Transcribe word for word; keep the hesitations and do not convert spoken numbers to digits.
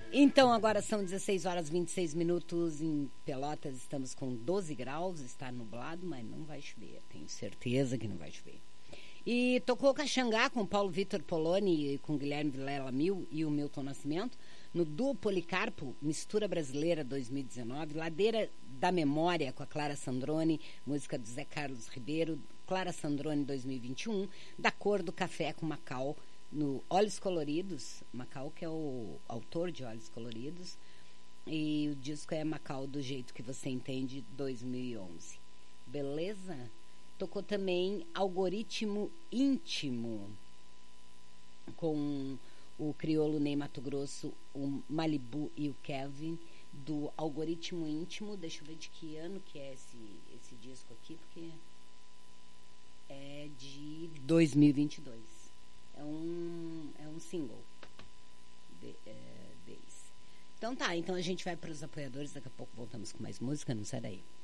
Então, agora são dezesseis horas e vinte e seis minutos em Pelotas, estamos com doze graus, está nublado, mas não vai chover, tenho certeza que não vai chover. E tocou Caxangá com Paulo Vitor Poloni, com Guilherme Vilela Mil e o Milton Nascimento, no Duo Policarpo, Mistura Brasileira dois mil e dezenove, Ladeira da Memória com a Clara Sandrone, música do Zé Carlos Ribeiro, Clara Sandrone dois mil e vinte e um, Da Cor do Café com Macau, no Olhos Coloridos, Macau que é o autor de Olhos Coloridos, e o disco é Macau do Jeito que Você Entende, dois mil e onze. Beleza? Tocou também Algoritmo Íntimo, com o crioulo Ney Mato Grosso, o Malibu e o Kevin, do Algoritmo Íntimo. Deixa eu ver de que ano que é esse, esse disco aqui, porque é de dois mil e vinte e dois. É um, é um single de, é, deles. Então tá, então a gente vai para os apoiadores, daqui a pouco voltamos com mais música, não sai daí.